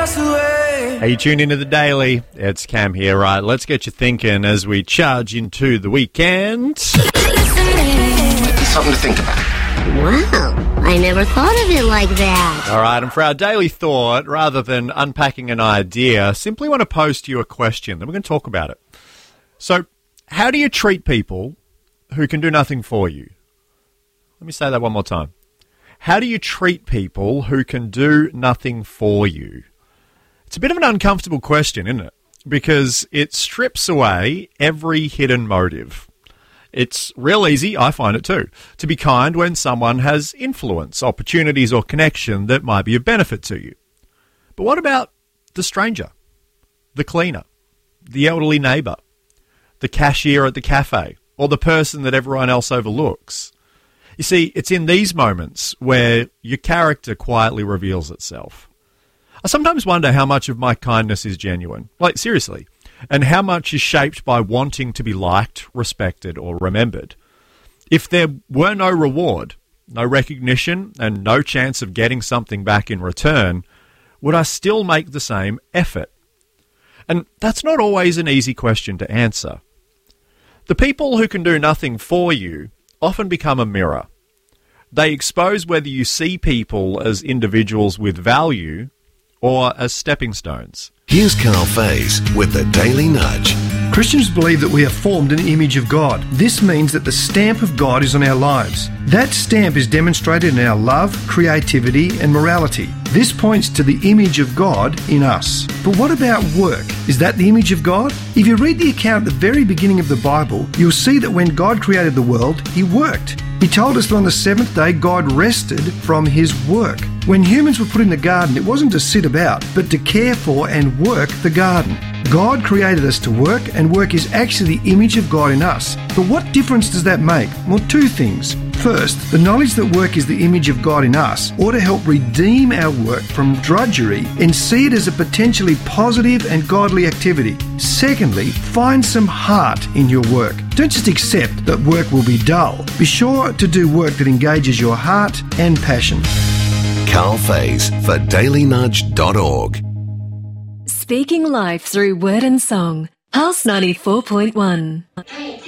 us away. Hey, you tuned into The Daily. It's Cam here. Right, let's get you thinking as we charge into the weekend. Something to think about. Wow, I never thought of it like that. All right, and for our daily thought, rather than unpacking an idea, simply want to pose to you a question, then we're going to talk about it. So, how do you treat people who can do nothing for you? Let me say that one more time. How do you treat people who can do nothing for you? It's a bit of an uncomfortable question, isn't it? Because it strips away every hidden motive. It's real easy, I find it too, to be kind when someone has influence, opportunities or connection that might be of benefit to you. But what about the stranger, the cleaner, the elderly neighbour, the cashier at the cafe, or the person that everyone else overlooks? You see, it's in these moments where your character quietly reveals itself. I sometimes wonder how much of my kindness is genuine, like seriously, and how much is shaped by wanting to be liked, respected, or remembered. If there were no reward, no recognition, and no chance of getting something back in return, would I still make the same effort? And that's not always an easy question to answer. The people who can do nothing for you often become a mirror. They expose whether you see people as individuals with value or as stepping stones. Here's Carl Faze with the Daily Nudge. Christians believe that we are formed in the image of God. This means that the stamp of God is on our lives. That stamp is demonstrated in our love, creativity, and morality. This points to the image of God in us. But what about work? Is that the image of God? If you read the account at the very beginning of the Bible, you'll see that when God created the world, He worked. He told us that on the seventh day, God rested from His work. When humans were put in the garden, it wasn't to sit about, but to care for and work the garden. God created us to work, and work is actually the image of God in us. But what difference does that make? Well, two things. First, the knowledge that work is the image of God in us ought to help redeem our work from drudgery and see it as a potentially positive and godly activity. Secondly, find some heart in your work. Don't just accept that work will be dull. Be sure to do work that engages your heart and passion. Carl Faze for dailynudge.org. Speaking life through word and song. Pulse 94.1.